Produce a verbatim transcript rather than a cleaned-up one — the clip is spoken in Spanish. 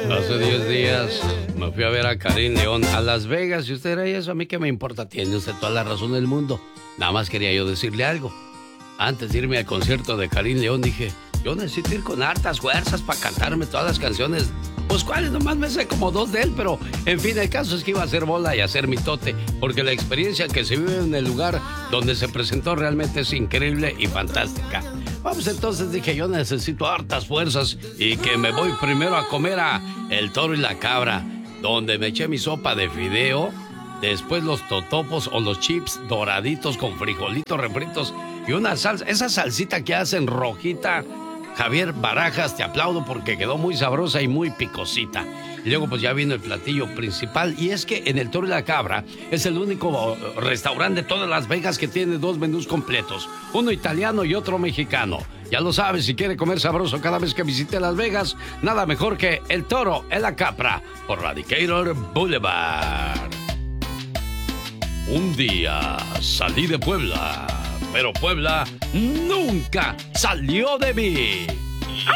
Hace diez días me fui a ver a Karim León a Las Vegas y usted era eso, a mí qué me importa, tiene usted toda la razón del mundo. Nada más quería yo decirle algo. Antes de irme al concierto de Karim León dije, yo necesito ir con hartas fuerzas para cantarme todas las canciones. Pues cuáles, nomás me sé como dos de él, pero en fin, el caso es que iba a hacer bola y a hacer mitote, porque la experiencia que se vive en el lugar donde se presentó realmente es increíble y fantástica. Vamos, entonces dije, yo necesito hartas fuerzas y que me voy primero a comer a El Toro y la Cabra, donde me eché mi sopa de fideo, después los totopos o los chips doraditos con frijolitos refritos y una salsa, esa salsita que hacen rojita. Javier Barajas, te aplaudo porque quedó muy sabrosa y muy picosita. Y luego pues ya vino el platillo principal, y es que en El Toro y la Cabra es el único restaurante de todas Las Vegas que tiene dos menús completos, uno italiano y otro mexicano. Ya lo sabes, si quiere comer sabroso cada vez que visite Las Vegas, nada mejor que El Toro y la Cabra por Radicator Boulevard. Un día salí de Puebla, pero Puebla nunca salió de mí.